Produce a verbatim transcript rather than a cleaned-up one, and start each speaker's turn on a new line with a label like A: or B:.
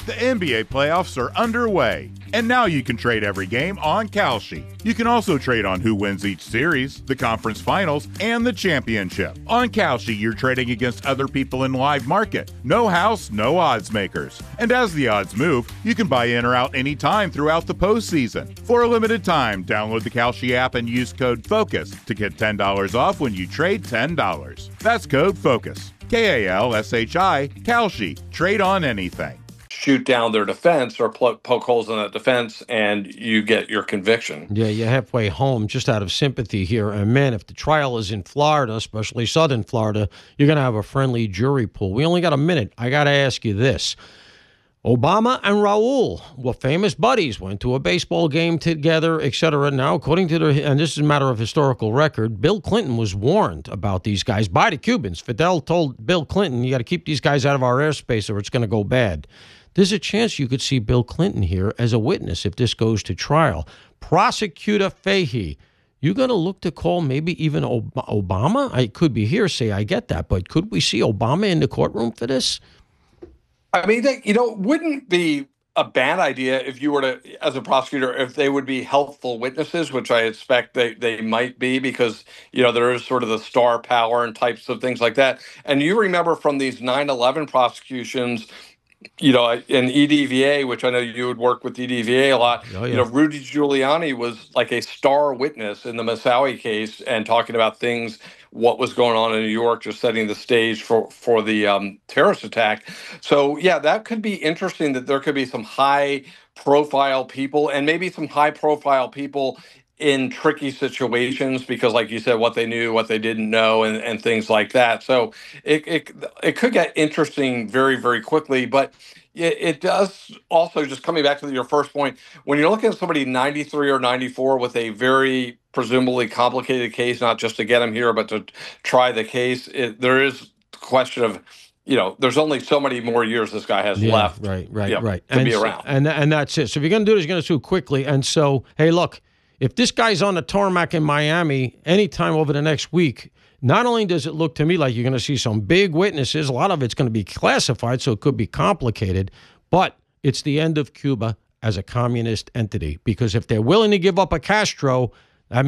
A: The N B A playoffs are underway, and now you can trade every game on Kalshi. You can also trade on who wins each series, the conference finals, and the championship. On Kalshi, you're trading against other people in live market. No house, no odds makers. And as the odds move, you can buy in or out anytime throughout the postseason. For a limited time, download the Kalshi app and use code FOCUS to get ten dollars off when you trade ten dollars. That's code FOCUS. K A L S H I, Kalshi. Trade on anything.
B: Shoot down their defense or poke holes in that defense, and you get your conviction.
C: Yeah, you're halfway home, just out of sympathy here. And, man, if the trial is in Florida, especially southern Florida, you're going to have a friendly jury pool. We only got a minute. I got to ask you this. Obama and Raul were famous buddies, went to a baseball game together, et cetera. Now, according to the, and this is a matter of historical record, Bill Clinton was warned about these guys by the Cubans. Fidel told Bill Clinton, you got to keep these guys out of our airspace or it's going to go bad. There's a chance you could see Bill Clinton here as a witness if this goes to trial. Prosecutor Fahey, you going to look to call maybe even Ob- Obama? I could be hearsay, I get that, but could we see Obama in the courtroom for this?
B: I mean, they, you know, wouldn't be a bad idea if you were to, as a prosecutor, if they would be helpful witnesses, which I expect they, they might be because, you know, there is sort of the star power and types of things like that. And you remember from these nine eleven prosecutions, you know, in E D V A, which I know you would work with E D V A a lot, oh, yeah. you know, Rudy Giuliani was like a star witness in the Moussaoui case and talking about things, what was going on in New York, just setting the stage for, for the um, terrorist attack. So, yeah, that could be interesting that there could be some high profile people and maybe some high profile people in tricky situations because, like you said, what they knew, what they didn't know, and, and things like that. So it, it it could get interesting very, very quickly. But it, it does also, just coming back to your first point, when you're looking at somebody ninety-three or ninety-four with a very presumably complicated case, not just to get them here, but to try the case, it, there is the question of, you know, there's only so many more years this guy has
C: yeah,
B: left
C: right, right,
B: you know,
C: right.
B: to
C: and
B: be
C: so,
B: around.
C: And, and that's it. So if you're going to do this, you're going to sue quickly. And so, hey, look, if this guy's on the tarmac in Miami anytime over the next week, not only does it look to me like you're going to see some big witnesses, a lot of it's going to be classified, so it could be complicated, but it's the end of Cuba as a communist entity. Because if they're willing to give up a Castro,